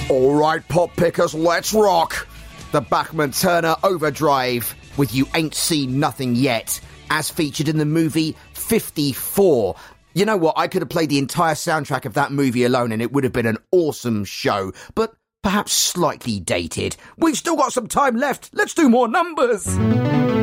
All right, pop pickers, let's rock. The Bachman-Turner Overdrive with You Ain't Seen Nothing Yet, as featured in the movie 54. You know what? I could have played the entire soundtrack of that movie alone and it would have been an awesome show, but perhaps slightly dated. We've still got some time left. Let's do more numbers.